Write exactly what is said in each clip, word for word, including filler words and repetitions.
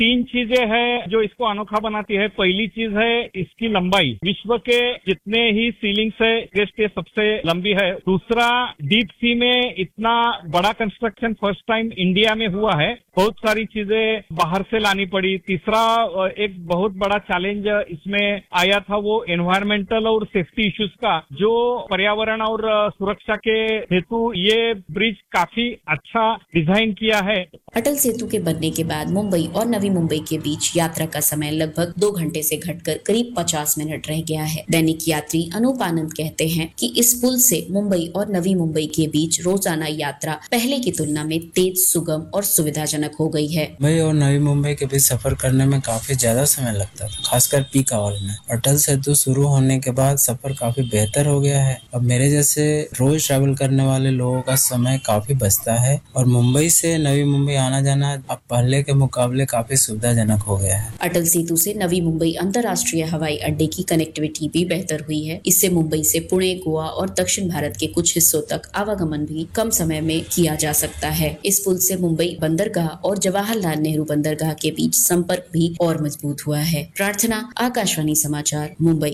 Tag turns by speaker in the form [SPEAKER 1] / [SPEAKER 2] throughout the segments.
[SPEAKER 1] तीन चीजें हैं जो इसको अनोखा बनाती है। पहली चीज है इसकी लंबाई, विश्व के जितने ही सीलिंग्स है गेस्ट ये सबसे लंबी है। दूसरा, डीप सी में इतना बड़ा कंस्ट्रक्शन फर्स्ट टाइम इंडिया में हुआ है, बहुत सारी चीजें बाहर से लानी पड़ी। तीसरा, एक बहुत बड़ा चैलेंज इसमें आया था वो एनवायरमेंटल और सेफ्टी इश्यूज का, जो पर्यावरण और सुरक्षा के हेतु ये ब्रिज काफी अच्छा डिजाइन किया है।
[SPEAKER 2] अटल सेतु के बनने के बाद मुंबई और नवी मुंबई के बीच यात्रा का समय लगभग दो घंटे से घटकर करीब पचास मिनट रह गया है। दैनिक यात्री अनूप आनंद कहते हैं कि इस पुल से मुंबई और नवी मुंबई के बीच रोजाना यात्रा पहले की तुलना में तेज, सुगम और सुविधाजनक हो गई है।
[SPEAKER 3] मुंबई और नवी मुंबई के बीच सफर करने में काफी ज्यादा समय लगता था, खासकर पीक आवर में। अटल सेतु शुरू होने के बाद सफर काफी बेहतर हो गया है। अब मेरे जैसे रोज ट्रैवल करने वाले लोगों का समय काफी बचता है और मुंबई से नवी मुंबई आना जाना अब पहले के मुकाबले काफी सुविधाजनक हो गया है।
[SPEAKER 2] अटल सेतु से नवी मुंबई अंतर्राष्ट्रीय हवाई अड्डे की कनेक्टिविटी भी बेहतर हुई है। इससे मुंबई से पुणे, गोवा और दक्षिण भारत के कुछ हिस्सों तक आवागमन भी कम समय में किया जा सकता है। इस पुल से मुंबई बंदरगाह और जवाहरलाल नेहरू बंदरगाह के बीच संपर्क भी और मजबूत हुआ है। प्रार्थना, आकाशवाणी समाचार, मुंबई।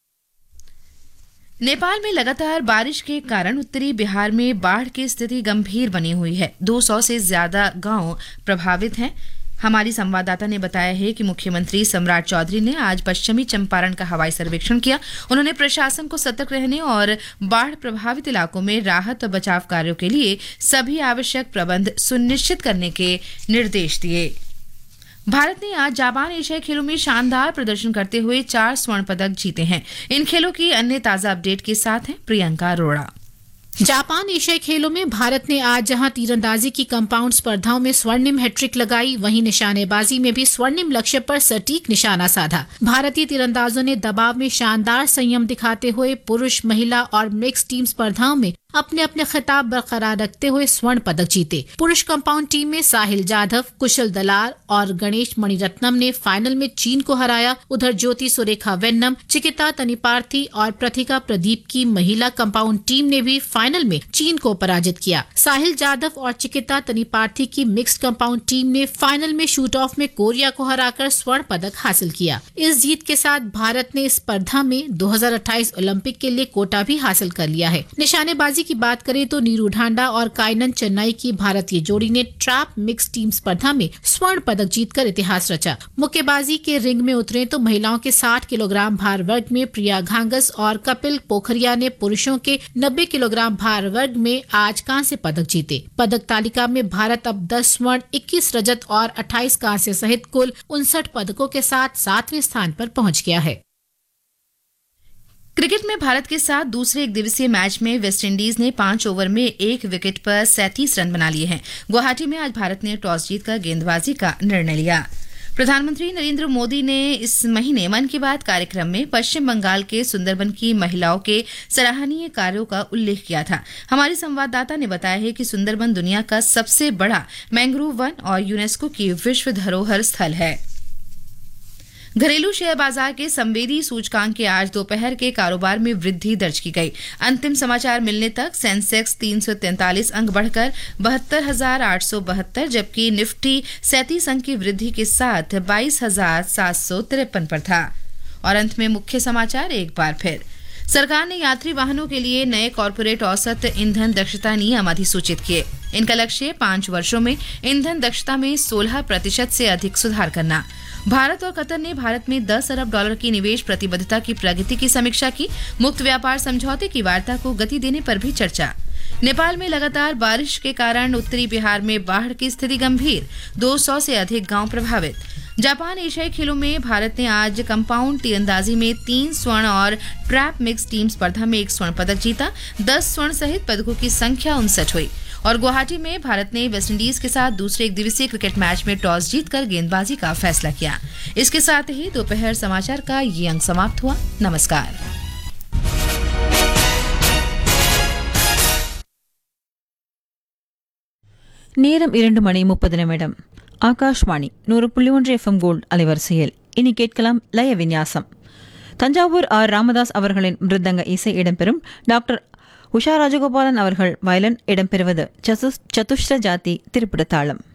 [SPEAKER 4] नेपाल में लगातार बारिश के कारण उत्तरी बिहार में बाढ़ की स्थिति गंभीर बनी हुई है। दो सौ से ज्यादा गांव प्रभावित हैं। हमारी संवाददाता ने बताया है कि मुख्यमंत्री सम्राट चौधरी ने आज पश्चिमी चंपारण का हवाई सर्वेक्षण किया। उन्होंने प्रशासन को सतर्क रहने और बाढ़ प्रभावित इलाकों में राहत और बचाव कार्यों के लिए सभी आवश्यक प्रबंध सुनिश्चित करने के निर्देश दिए। भारत ने आज जापान एशियाई खेलों में शानदार प्रदर्शन करते हुए चार स्वर्ण पदक जीते हैं। इन खेलों की अन्य ताजा अपडेट के साथ हैं प्रियंका अरोड़ा।
[SPEAKER 5] जापान एशियाई खेलों में भारत ने आज जहां तीरंदाजी की कंपाउंड स्पर्धाओं में स्वर्णिम हैट्रिक लगाई, वहीं निशानेबाजी में भी स्वर्णिम लक्ष्य पर सटीक निशाना साधा। भारतीय तीरंदाजों ने दबाव में शानदार संयम दिखाते हुए पुरुष, महिला और मिक्स टीम स्पर्धाओं में अपने अपने खिताब बरकरार रखते हुए स्वर्ण पदक जीते। पुरुष कंपाउंड टीम में साहिल जाधव, कुशल दलाल और गणेश मणिरत्नम ने फाइनल में चीन को हराया। उधर ज्योति सुरेखा वेन्नम, चिकिता तनिपार्थी और प्रतिका प्रदीप की महिला कंपाउंड टीम ने भी फाइनल में चीन को पराजित किया। साहिल जाधव और चिकिता तनिपार्थी की मिक्स्ड कंपाउंड टीम ने फाइनल में शूट ऑफ में कोरिया को हराकर स्वर्ण पदक हासिल किया। इस जीत के साथ भारत ने इस स्पर्धा में दो हजार अट्ठाईस ओलंपिक के लिए कोटा भी हासिल कर लिया है। निशानेबाजी की बात करें तो नीरू ढांडा और काइनन चेन्नई की भारतीय जोड़ी ने ट्रैप मिक्स टीम स्पर्धा में स्वर्ण पदक जीतकर इतिहास रचा। मुक्केबाजी के रिंग में उतरे तो महिलाओं के साठ किलोग्राम भार वर्ग में प्रिया घांगस और कपिल पोखरिया ने पुरुषों के नब्बे किलोग्राम भार वर्ग में आज कांस्य पदक जीते। पदक तालिका में भारत अब दस स्वर्ण, इक्कीस रजत और अट्ठाईस कांस्य सहित कुल उनसठ पदकों के साथ सातवें स्थान पर पहुंच गया है।
[SPEAKER 4] क्रिकेट में भारत के साथ दूसरे एक दिवसीय मैच में वेस्टइंडीज ने पांच ओवर में एक विकेट पर सैंतीस रन बना लिए हैं। गुवाहाटी में आज भारत ने टॉस जीतकर गेंदबाजी का निर्णय लिया। प्रधानमंत्री नरेंद्र मोदी ने इस महीने मन की बात कार्यक्रम में पश्चिम बंगाल के सुंदरबन की महिलाओं के सराहनीय कार्यों का उल्लेख किया था। हमारी संवाददाता ने बताया है कि सुंदरबन दुनिया का सबसे बड़ा मैंग्रोव वन और यूनेस्को की विश्व धरोहर स्थल है। घरेलू शेयर बाजार के संवेदी सूचकांक के आज दोपहर के कारोबार में वृद्धि दर्ज की गई। अंतिम समाचार मिलने तक सेंसेक्स तीन सौ तैंतालीस अंक बढ़कर बहत्तर हजार आठ सौ बहत्तर, जबकि निफ्टी सैंतीस अंक की वृद्धि के साथ बाईस हजार सात सौ तिरपन पर था। और अंत में मुख्य समाचार एक बार फिर। सरकार ने यात्री वाहनों के लिए नए कॉर्पोरेट औसत ईंधन दक्षता नियम अधिसूचित किए। इनका लक्ष्य पांच वर्षों में ईंधन दक्षता में सोलह प्रतिशत से अधिक सुधार करना। भारत और कतर ने भारत में दस अरब डॉलर की निवेश प्रतिबद्धता की प्रगति की समीक्षा की। मुक्त व्यापार समझौते की वार्ता को गति देने पर भी चर्चा। नेपाल में लगातार बारिश के कारण उत्तरी बिहार में बाढ़ की स्थिति गंभीर, दो सौ से अधिक गांव प्रभावित। जापान एशियाई खेलों में भारत ने आज कंपाउंड तीरंदाजी में तीन स्वर्ण और ट्रैप मिक्स टीम स्पर्धा में एक स्वर्ण पदक जीता। दस स्वर्ण सहित पदकों की संख्या उनसठ हुई। और गुवाहाटी में भारत ने वेस्टइंडीज के साथ दूसरे एक दिवसीय क्रिकेट मैच में टॉस जीतकर गेंदबाजी का फैसला किया। इसके साथ ही दोपहर समाचार का ये अंक समाप्त हुआ। नमस्कार।
[SPEAKER 6] நேரம் இரண்டு மணி முப்பது நிமிடம். ஆகாஷ்வாணி நூறு புள்ளி ஒன்று எஃப்எம் கோல்ட் அலைவரிசையில் இனி கேட்கலாம் லய விநியாசம். தஞ்சாவூர் ஆர் ராமதாஸ் அவர்களின் மிருதங்க இசை இடம்பெறும். டாக்டர் உஷா ராஜகோபாலன் அவர்கள் வயலின் இடம்பெறுவது சதுஷ்ர ஜாதி திரிபுட தாளம்.